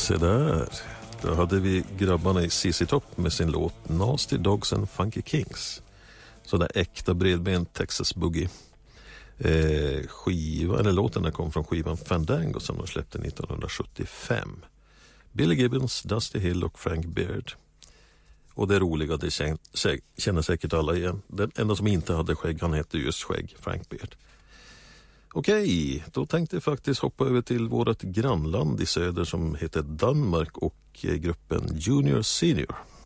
Se där, då hade vi grabbarna i CC Top med sin låt Nasty Dogs and Funky Kings. Så där äkta bredbent Texas Boogie. Låten kom från skivan Fandango som de släppte 1975. Billy Gibbons, Dusty Hill och Frank Beard. Och det roliga, det känner säkert alla igen. Den enda som inte hade skägg, han hette just skägg, Frank Beard. Okej, då tänkte jag faktiskt hoppa över till vårt grannland i söder som heter Danmark och gruppen Junior Senior.